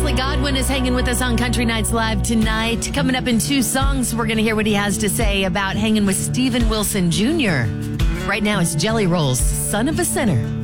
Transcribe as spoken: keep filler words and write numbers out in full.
Wesley Godwin is hanging with us on Country Nights Live tonight. Coming up in two songs, we're going to hear what he has to say about hanging with Steven Wilson Junior Right now, it's Jelly Roll's Son of a Sinner.